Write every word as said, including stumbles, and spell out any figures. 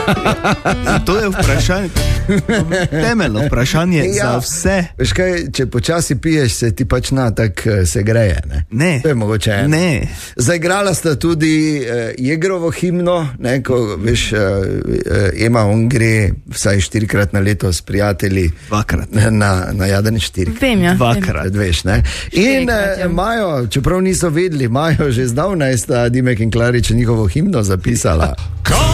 To je vprašanje, temeljno vprašanje ja, za vse. Veš kaj, če počasi piješ, se ti pač na tak se greje, ne? Ne. To je mogoče eno. Ne. Zaigrala sta tudi uh, Jegrovo himno, ne, ko veš, uh, uh, Ema, on gre vsaj štirikrat na leto s prijatelji. Dvakrat. Na, na Jadrni štiri. Vem, ja. Dvakrat. Veš, ne? In imajo, čeprav niso vedeli, imajo že zdavnaj sta Dimek in Klarič njihovo himno zapisala.